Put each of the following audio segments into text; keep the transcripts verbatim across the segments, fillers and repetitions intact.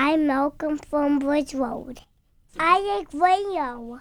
I'm Malcolm from Bridge Road. I like radio.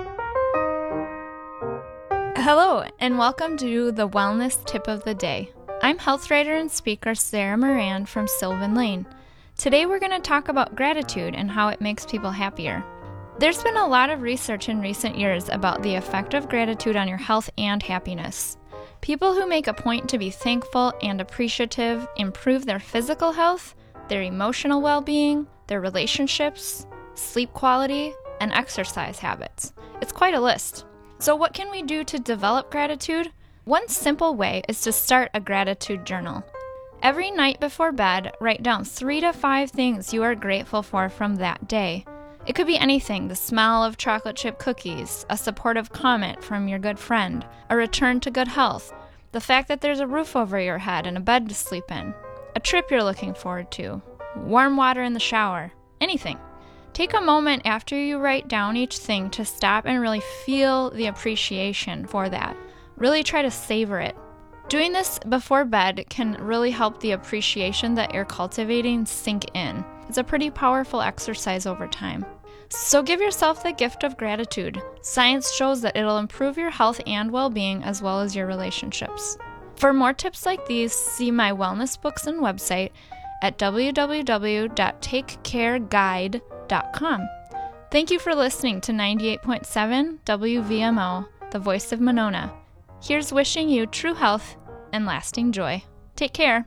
Hello, and welcome to the Wellness Tip of the Day. I'm health writer and speaker Sarah Moran from Sylvan Lane. Today we're going to talk about gratitude and how it makes people happier. There's been a lot of research in recent years about the effect of gratitude on your health and happiness. People who make a point to be thankful and appreciative improve their physical health, their emotional well-being, their relationships, sleep quality, and exercise habits. It's quite a list. So what can we do to develop gratitude? One simple way is to start a gratitude journal. Every night before bed, write down three to five things you are grateful for from that day. It could be anything: the smell of chocolate chip cookies, a supportive comment from your good friend, a return to good health, the fact that there's a roof over your head and a bed to sleep in, a trip you're looking forward to, warm water in the shower, anything. Take a moment after you write down each thing to stop and really feel the appreciation for that. Really try to savor it. Doing this before bed can really help the appreciation that you're cultivating sink in. It's a pretty powerful exercise over time. So give yourself the gift of gratitude. Science shows that it'll improve your health and well-being as well as your relationships. For more tips like these, see my wellness books and website at w w w dot take care guide dot com. Thank you for listening to ninety-eight point seven W V M O, the voice of Monona. Here's wishing you true health and lasting joy. Take care.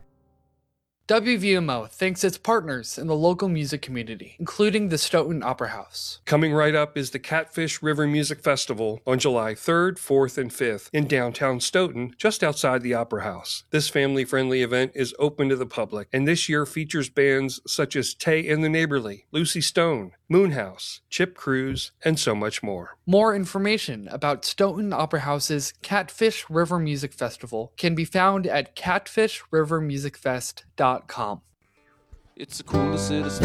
W V M O thanks its partners in the local music community, including the Stoughton Opera House. Coming right up is the Catfish River Music Festival on July third, fourth, and fifth in downtown Stoughton, just outside the Opera House. This family-friendly event is open to the public, and this year features bands such as Tay and the Neighborly, Lucy Stone, Moonhouse, Chip Cruz, and so much more. More information about Stoughton Opera House's Catfish River Music Festival can be found at catfish river music fest dot com. It's the coolest city